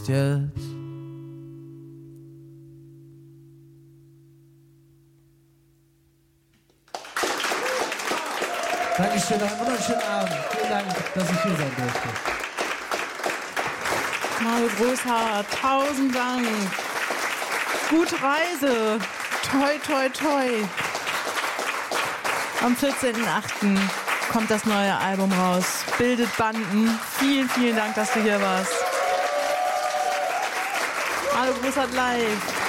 jetzt. Dankeschön, noch einen wunderschönen Abend. Vielen Dank, dass ich hier sein durfte. Mario Großhardt, 1000 Dank. Gute Reise. Toi, toi, toi. Am 14.08. kommt das neue Album raus. Bildet Banden. Vielen, vielen Dank, dass du hier warst. Mario Großhardt live.